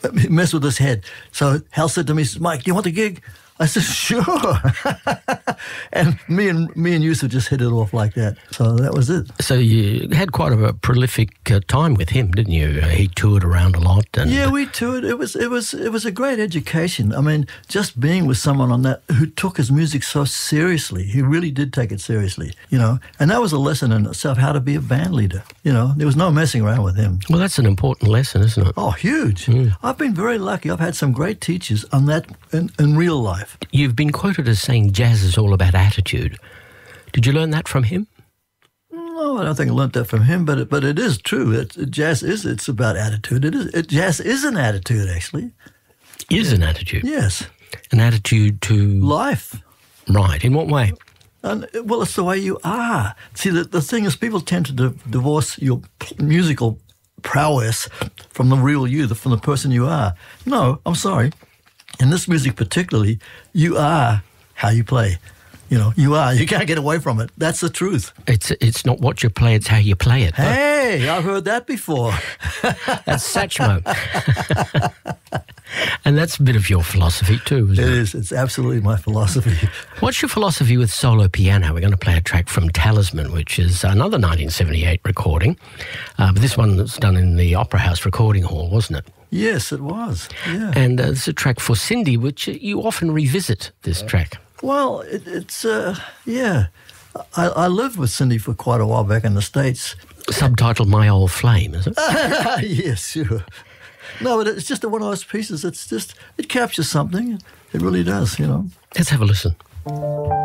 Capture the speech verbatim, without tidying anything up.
mess with his head. So Hal said to me, he says, Mike, do you want the gig? I said, sure. And me and me and Yusuf just hit it off like that. So that was it. So you had quite a prolific uh, time with him, didn't you? Uh, he toured around a lot. And yeah, we toured. It was it was it was a great education. I mean, just being with someone on that who took his music so seriously. He really did take it seriously, you know. And that was a lesson in itself, how to be a band leader. You know, there was no messing around with him. Well, that's an important lesson, isn't it? Oh, huge. Mm. I've been very lucky. I've had some great teachers on that in, in real life. You've been quoted as saying jazz is all about attitude. Did you learn that from him? No, I don't think I learned that from him, but it, but it is true. It, it, jazz is it's about attitude. It is it, jazz is an attitude, actually. Is yeah. an attitude? Yes. An attitude to life. Right. In what way? And, well, it's the way you are. See, the, the thing is, people tend to di- divorce your p- musical prowess from the real you, the, from the person you are. No, I'm sorry. In this music particularly, you are how you play. You know, you are. You can't get away from it. That's the truth. It's it's not what you play, it's how you play it. Hey, I've heard that before. That's Satchmo. And that's a bit of your philosophy too, isn't it? It is. It's absolutely my philosophy. What's your philosophy with solo piano? We're going to play a track from Talisman, which is another nineteen seventy-eight recording. Uh, but this one was done in the Opera House Recording Hall, wasn't it? Yes, it was. Yeah. And uh, it's a track for Cindy, which you often revisit this track. Well, it, it's, uh, yeah. I, I lived with Cindy for quite a while back in the States. Subtitled My Old Flame, is it? Yes, sure. No, but it's just one of those pieces. It's just, it captures something. It really does, you know. Let's have a listen.